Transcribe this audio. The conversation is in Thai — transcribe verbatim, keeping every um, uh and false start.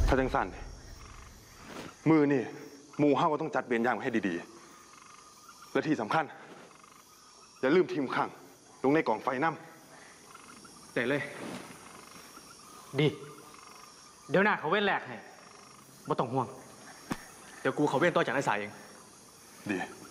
ถ้าจังสั้นมือนี่หมู่เฮาก็ต้องจัดเวรยามให้ดีๆและที่สำคัญอย่าลืมทีมข้างลงในกองไฟน้ำแต่เลยดีเดี๋ยวหน้าเขาเว้นแรกให้บ่ต้องห่วงเดี๋ยวกูเขาเว้นต่อจากไอ้สายเองดี